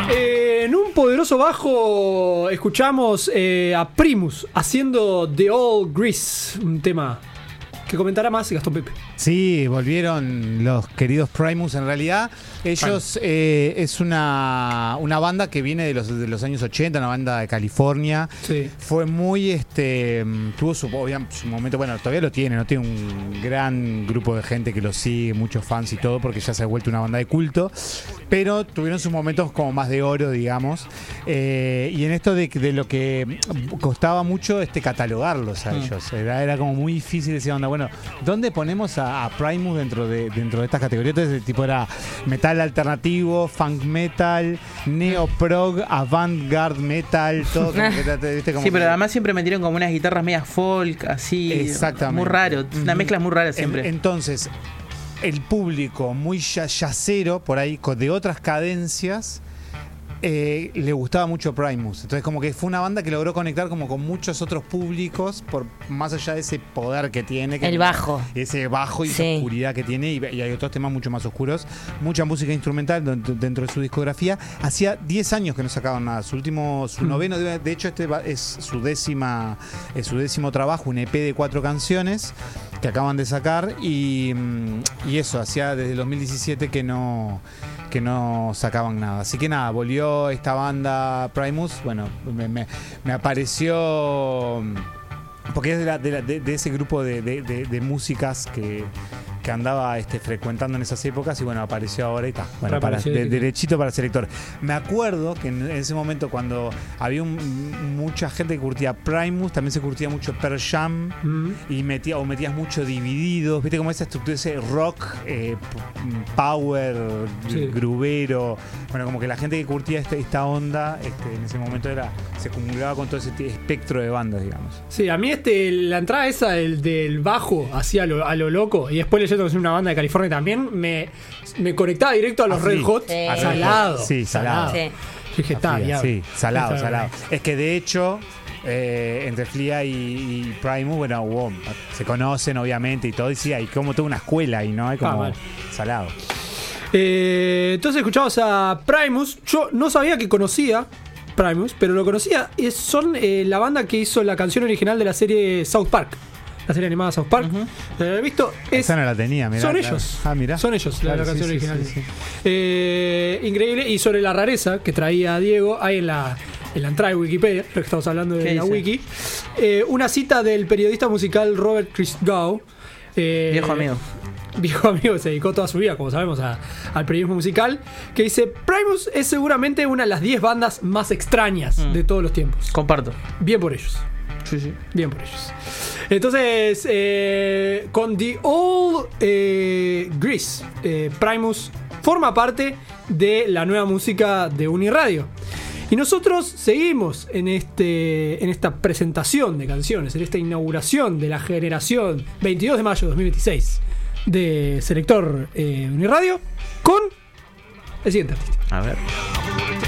En un poderoso bajo escuchamos a Primus haciendo The Old Grease, un tema que comentará más Gastón Pepe. Sí, volvieron los queridos Primus. En realidad, ellos es una banda que viene de los años 80, una banda de California. Sí. Fue muy, tuvo su momento, bueno, todavía lo tiene, ¿no? Tiene un gran grupo de gente que lo sigue, muchos fans y todo, porque ya se ha vuelto una banda de culto. Pero tuvieron sus momentos como más de oro, digamos. Y en esto de lo que costaba mucho catalogarlos a ellos. Era como muy difícil decir, onda, bueno, ¿dónde ponemos a Primus dentro de estas categorías? Entonces el tipo era metal alternativo, funk metal, neo-prog, avant-garde metal, todo como que, ¿viste? Como sí, pero que... además siempre metieron como unas guitarras medias folk, así. Exactamente. Muy raro, una mezcla muy rara siempre. Entonces, el público muy yacero, por ahí, de otras cadencias, le gustaba mucho Primus. Entonces como que fue una banda que logró conectar como con muchos otros públicos, por más allá de ese poder que tiene, el bajo, ese bajo y esa oscuridad que tiene, y hay otros temas mucho más oscuros, mucha música instrumental dentro de su discografía. Hacía 10 años que no sacaban nada. Su noveno, de hecho es su décimo trabajo, un EP de 4 canciones que acaban de sacar, y eso, hacía desde el 2017 que no sacaban nada. Así que nada, volvió esta banda Primus. Bueno, me apareció, porque es de ese grupo de músicas que andaba frecuentando en esas épocas, y bueno, apareció ahora y está. Bueno, derechito para Selector. Me acuerdo que en ese momento, cuando había mucha gente que curtía Primus, también se curtía mucho Pearl Jam, y metías mucho Divididos, viste como esa estructura, ese rock power, grubero. Bueno, como que la gente que curtía esta onda en ese momento se acumulaba con todo ese espectro de bandas, digamos. Sí, a mí la entrada esa del bajo así a lo loco, y después leyendo que es una banda de California también, me conectaba directo a los Red Hot. Salado. Sí, salado. Sí. Dije, salado. Es que de hecho, entre Flea y Primus, bueno, se conocen obviamente y todo, y sí, hay como toda una escuela ahí, ¿no? Hay como salado. Entonces escuchamos a Primus. Yo no sabía que conocía Primus, pero lo conocía. Son la banda que hizo la canción original de la serie South Park. La serie animada South Park. ¿He visto? Esa no la tenía, mirá. Son ellos. Mirá. Son ellos, la canción original. Sí. Increíble. Y sobre la rareza que traía Diego, hay en la entrada de Wikipedia, lo que estamos hablando de la wiki, una cita del periodista musical Robert Christgau. Viejo amigo, se dedicó toda su vida, como sabemos, al periodismo musical, que dice: Primus es seguramente una de las 10 bandas más extrañas de todos los tiempos. Comparto. Bien por ellos. Sí. Bien por ellos. Entonces, con The Old Grease, Primus forma parte de la nueva música de Uniradio. Y nosotros seguimos en esta presentación de canciones, en esta inauguración de la generación 22 de mayo de 2026 de Selector Uniradio, con el siguiente artista. A ver.